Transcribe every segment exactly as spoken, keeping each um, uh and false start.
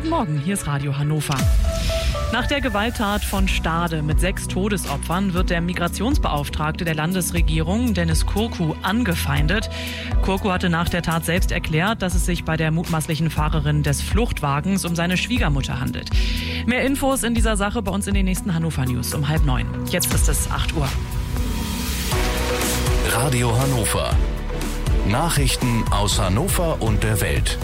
Guten Morgen, hier ist Radio Hannover. Nach der Gewalttat von Stade mit sechs Todesopfern wird der Migrationsbeauftragte der Landesregierung, Dennis Kurku, angefeindet. Kurku hatte nach der Tat selbst erklärt, dass es sich bei der mutmaßlichen Fahrerin des Fluchtwagens um seine Schwiegermutter handelt. Mehr Infos in dieser Sache bei uns in den nächsten Hannover News um halb neun. Jetzt ist es acht Uhr. Radio Hannover. Nachrichten aus Hannover und der Welt.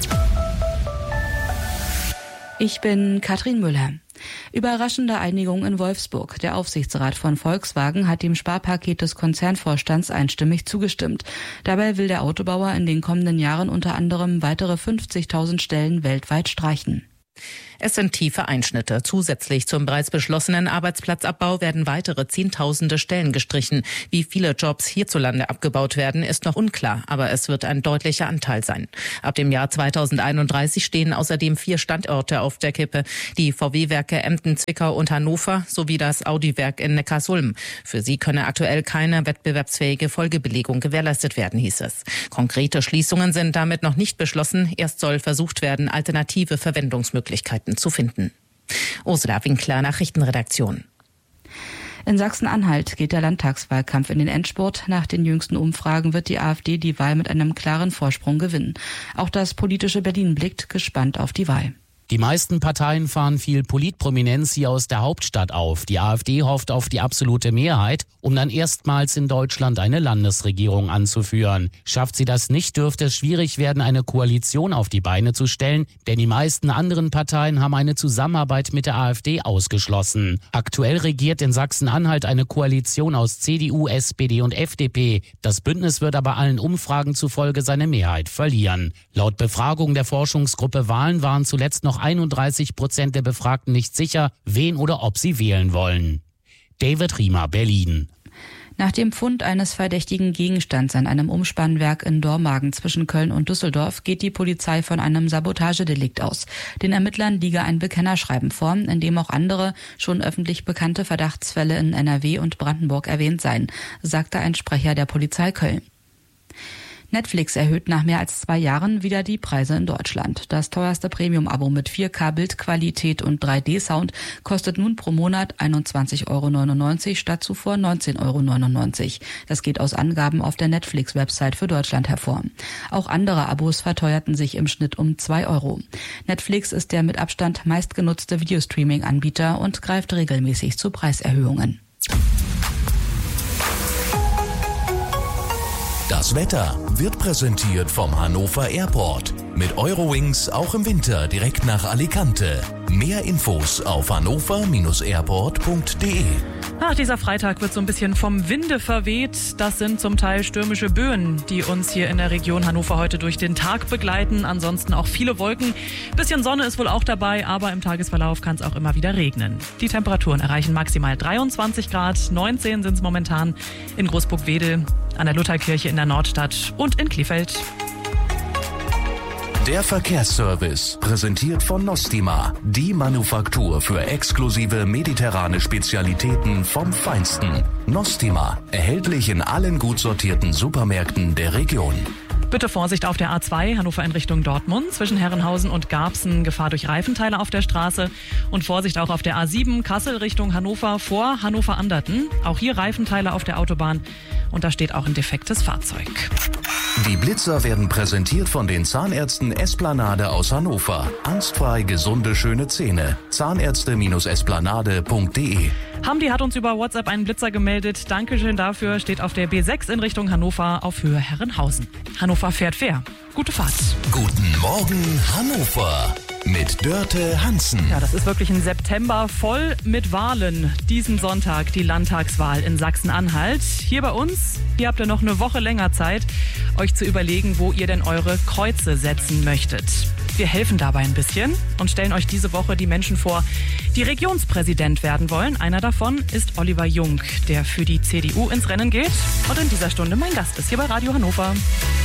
Ich bin Katrin Müller. Überraschende Einigung in Wolfsburg. Der Aufsichtsrat von Volkswagen hat dem Sparpaket des Konzernvorstands einstimmig zugestimmt. Dabei will der Autobauer in den kommenden Jahren unter anderem weitere fünfzigtausend Stellen weltweit streichen. Es sind tiefe Einschnitte. Zusätzlich zum bereits beschlossenen Arbeitsplatzabbau werden weitere Zehntausende Stellen gestrichen. Wie viele Jobs hierzulande abgebaut werden, ist noch unklar, aber es wird ein deutlicher Anteil sein. Ab dem Jahr zweitausendeinunddreißig stehen außerdem vier Standorte auf der Kippe. Die V W-Werke Emden, Zwickau und Hannover sowie das Audi-Werk in Neckarsulm. Für sie könne aktuell keine wettbewerbsfähige Folgebelegung gewährleistet werden, hieß es. Konkrete Schließungen sind damit noch nicht beschlossen. Erst soll versucht werden, alternative Verwendungsmöglichkeiten zu finden. Ursula Winkler, Nachrichtenredaktion. In Sachsen-Anhalt geht der Landtagswahlkampf in den Endspurt. Nach den jüngsten Umfragen wird die AfD die Wahl mit einem klaren Vorsprung gewinnen. Auch das politische Berlin blickt gespannt auf die Wahl. Die meisten Parteien fahren viel Politprominenz hier aus der Hauptstadt auf. Die AfD hofft auf die absolute Mehrheit, um dann erstmals in Deutschland eine Landesregierung anzuführen. Schafft sie das nicht, dürfte es schwierig werden, eine Koalition auf die Beine zu stellen, denn die meisten anderen Parteien haben eine Zusammenarbeit mit der AfD ausgeschlossen. Aktuell regiert in Sachsen-Anhalt eine Koalition aus C D U, S P D und F D P. Das Bündnis wird aber allen Umfragen zufolge seine Mehrheit verlieren. Laut Befragung der Forschungsgruppe Wahlen waren zuletzt noch einunddreißig Prozent der Befragten nicht sicher, wen oder ob sie wählen wollen. David Riemer, Berlin. Nach dem Fund eines verdächtigen Gegenstands an einem Umspannwerk in Dormagen zwischen Köln und Düsseldorf geht die Polizei von einem Sabotagedelikt aus. Den Ermittlern liege ein Bekennerschreiben vor, in dem auch andere, schon öffentlich bekannte Verdachtsfälle in N R W und Brandenburg erwähnt seien, sagte ein Sprecher der Polizei Köln. Netflix erhöht nach mehr als zwei Jahren wieder die Preise in Deutschland. Das teuerste Premium-Abo mit vier K Bildqualität und drei D Sound kostet nun pro Monat einundzwanzig Euro neunundneunzig statt zuvor neunzehn Euro neunundneunzig. Das geht aus Angaben auf der Netflix-Website für Deutschland hervor. Auch andere Abos verteuerten sich im Schnitt um zwei Euro. Netflix ist der mit Abstand meistgenutzte Videostreaming-Anbieter und greift regelmäßig zu Preiserhöhungen. Das Wetter wird präsentiert vom Hannover Airport. Mit Eurowings auch im Winter direkt nach Alicante. Mehr Infos auf hannover Bindestrich airport punkt de. Ach, dieser Freitag wird so ein bisschen vom Winde verweht. Das sind zum Teil stürmische Böen, die uns hier in der Region Hannover heute durch den Tag begleiten. Ansonsten auch viele Wolken. Bisschen Sonne ist wohl auch dabei, aber im Tagesverlauf kann es auch immer wieder regnen. Die Temperaturen erreichen maximal dreiundzwanzig Grad. neunzehn sind es momentan in Großburg-Wedel, an der Lutherkirche in der Nordstadt und in Krefeld. Der Verkehrsservice, präsentiert von Nostima, die Manufaktur für exklusive mediterrane Spezialitäten vom Feinsten. Nostima, erhältlich in allen gut sortierten Supermärkten der Region. Bitte Vorsicht auf der A zwei, Hannover in Richtung Dortmund, zwischen Herrenhausen und Garbsen, Gefahr durch Reifenteile auf der Straße. Und Vorsicht auch auf der A sieben, Kassel Richtung Hannover, vor Hannover-Anderten. Auch hier Reifenteile auf der Autobahn und da steht auch ein defektes Fahrzeug. Die Blitzer werden präsentiert von den Zahnärzten Esplanade aus Hannover. Angstfrei gesunde, schöne Zähne. Zahnärzte Esplanade punkt de. Hamdi hat uns über WhatsApp einen Blitzer gemeldet. Dankeschön dafür. Steht auf der B sechs in Richtung Hannover auf Höhe Herrenhausen. Hannover fährt fair. Gute Fahrt. Guten Morgen Hannover mit Dörte Hansen. Ja, das ist wirklich ein September voll mit Wahlen. Diesen Sonntag die Landtagswahl in Sachsen-Anhalt. Hier bei uns, hier habt ihr noch eine Woche länger Zeit, euch zu überlegen, wo ihr denn eure Kreuze setzen möchtet. Wir helfen dabei ein bisschen und stellen euch diese Woche die Menschen vor, die Regionspräsident werden wollen. Einer davon ist Oliver Jung, der für die C D U ins Rennen geht und in dieser Stunde mein Gast ist hier bei Radio Hannover.